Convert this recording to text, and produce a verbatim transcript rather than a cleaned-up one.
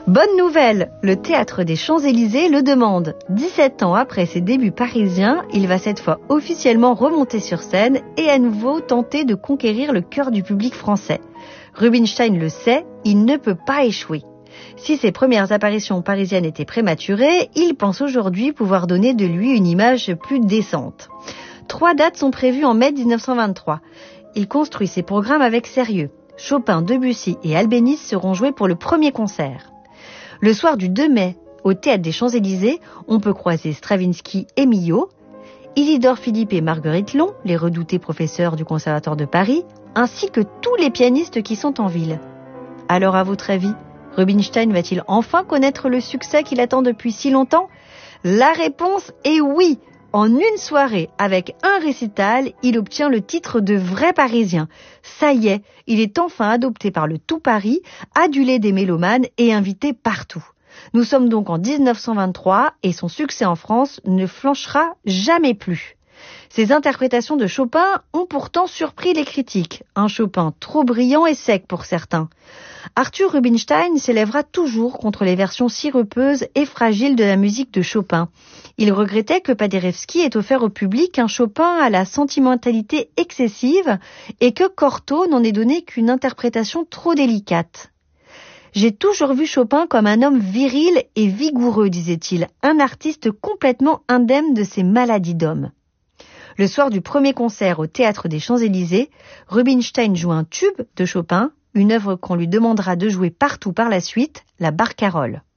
Bonne nouvelle, le Théâtre des Champs-Élysées le demande. dix-sept ans après ses débuts parisiens, il va cette fois officiellement remonter sur scène et à nouveau tenter de conquérir le cœur du public français. Rubinstein le sait, il ne peut pas échouer. Si ses premières apparitions parisiennes étaient prématurées, il pense aujourd'hui pouvoir donner de lui une image plus décente. Trois dates sont prévues en mai dix-neuf cent vingt-trois. Il construit ses programmes avec sérieux. Chopin, Debussy et Albéniz seront joués pour le premier concert. Le soir du deux mai, au Théâtre des Champs-Élysées, on peut croiser Stravinsky et Milhaud, Isidore Philipp et Marguerite Long, les redoutés professeurs du Conservatoire de Paris, ainsi que tous les pianistes qui sont en ville. Alors, à votre avis, Rubinstein va-t-il enfin connaître le succès qu'il attend depuis si longtemps ? La réponse est oui. En une soirée, avec un récital, il obtient le titre de vrai Parisien. Ça y est, il est enfin adopté par le tout Paris, adulé des mélomanes et invité partout. Nous sommes donc en dix-neuf cent vingt-trois et son succès en France ne flanchera jamais plus. Ses interprétations de Chopin ont pourtant surpris les critiques. Un Chopin trop brillant et sec pour certains. Arthur Rubinstein s'élèvera toujours contre les versions sirupeuses et fragiles de la musique de Chopin. Il regrettait que Paderewski ait offert au public un Chopin à la sentimentalité excessive et que Cortot n'en ait donné qu'une interprétation trop délicate. J'ai toujours vu Chopin comme un homme viril et vigoureux, disait-il, un artiste complètement indemne de ses maladies d'homme. Le soir du premier concert au Théâtre des Champs-Élysées, Rubinstein joue un tube de Chopin, une œuvre qu'on lui demandera de jouer partout par la suite, la Barcarolle.